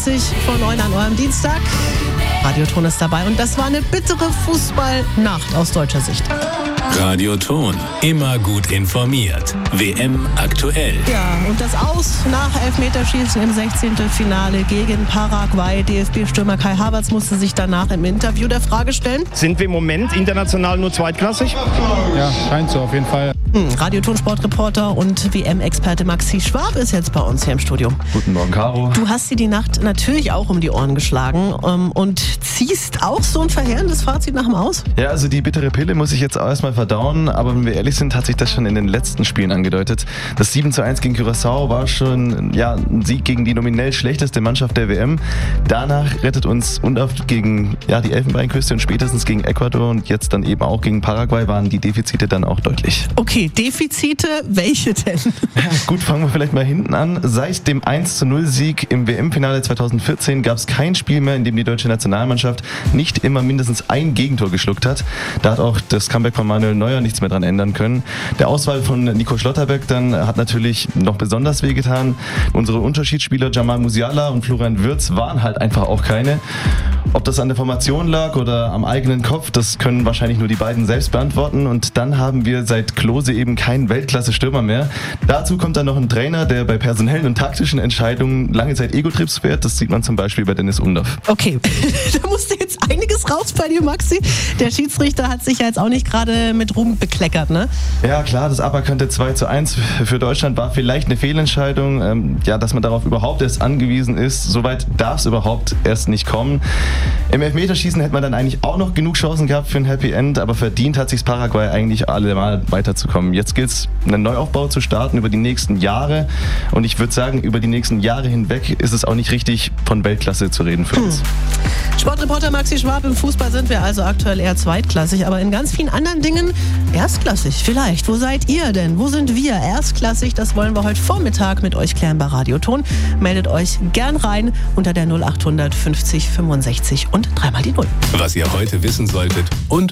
20:30 von 9 an eurem Dienstag. Radioton ist dabei und das war eine bittere Fußballnacht aus deutscher Sicht. Radioton, immer gut informiert. WM aktuell. Ja, und das Aus nach Elfmeterschießen im 16. Finale gegen Paraguay. DFB-Stürmer Kai Havertz musste sich danach im Interview der Frage stellen: Sind wir im Moment international nur zweitklassig? Ja, scheint so auf jeden Fall. Radioton-Sportreporter und WM-Experte Maxi Schwab ist jetzt bei uns hier im Studio. Guten Morgen, Caro. Du hast dir die Nacht natürlich auch um die Ohren geschlagen und ziehst auch so ein verheerendes Fazit nach dem Aus? Ja, also die bittere Pille muss ich jetzt auch erstmal verdauen, aber wenn wir ehrlich sind, hat sich das schon in den letzten Spielen angedeutet. Das 7:1 gegen Curaçao war schon ein Sieg gegen die nominell schlechteste Mannschaft der WM. Danach rettet uns unverhofft gegen die Elfenbeinküste und spätestens gegen Ecuador und jetzt dann eben auch gegen Paraguay waren die Defizite dann auch deutlich. Okay, Defizite, welche denn? Ja, gut, fangen wir vielleicht mal hinten an. Seit dem 1:0-Sieg im WM-Finale 2014 gab es kein Spiel mehr, in dem die deutsche Nationalmannschaft nicht immer mindestens ein Gegentor geschluckt hat. Da hat auch das Comeback von Manuel Neuer nichts mehr dran ändern können. Der Auswahl von Nico Schlotterbeck dann hat natürlich noch besonders wehgetan. Unsere Unterschiedsspieler Jamal Musiala und Florian Wirtz waren halt einfach auch keine. Ob das an der Formation lag oder am eigenen Kopf, das können wahrscheinlich nur die beiden selbst beantworten. Und dann haben wir seit Klose eben keinen Weltklasse-Stürmer mehr. Dazu kommt dann noch ein Trainer, der bei personellen und taktischen Entscheidungen lange Zeit Ego-Trips fährt. Das sieht man zum Beispiel bei Dennis Undorf. Okay, da musste jetzt einiges raus bei dir, Maxi. Der Schiedsrichter hat sich ja jetzt auch nicht gerade mit Ruhm bekleckert, ne? Ja klar, das aberkannte 2:1 für Deutschland war vielleicht eine Fehlentscheidung. Dass man darauf überhaupt erst angewiesen ist, soweit darf es überhaupt erst nicht kommen. Im Elfmeterschießen hätte man dann eigentlich auch noch genug Chancen gehabt für ein Happy End, aber verdient hat sich Paraguay eigentlich allemal weiterzukommen. Jetzt gilt es, einen Neuaufbau zu starten über die nächsten Jahre und ich würde sagen, über die nächsten Jahre hinweg ist es auch nicht richtig, von Weltklasse zu reden für uns. Sportreporter Maxi Schwab, im Fußball sind wir also aktuell eher zweitklassig, aber in ganz vielen anderen Dingen erstklassig vielleicht. Wo seid ihr denn? Wo sind wir? Erstklassig, das wollen wir heute Vormittag mit euch klären bei Radioton. Meldet euch gern rein unter der 0800 50 65 und 3 mal die 0. Was ihr heute wissen solltet und